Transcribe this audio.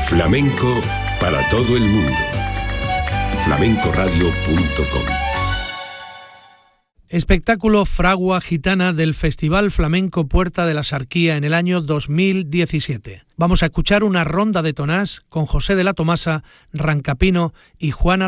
Flamenco para todo el mundo. flamencoradio.com. Espectáculo Fragua Gitana del Festival Flamenco Puerta de la Sarquía en el año 2017. Vamos a escuchar una ronda de tonás con José de la Tomasa, Rancapino y Juana